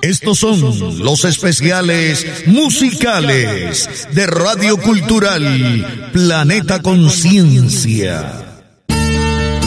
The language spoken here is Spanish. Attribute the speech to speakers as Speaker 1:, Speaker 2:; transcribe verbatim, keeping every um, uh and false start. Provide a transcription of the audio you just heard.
Speaker 1: Estos son los especiales musicales de Radio Cultural Planeta Conciencia.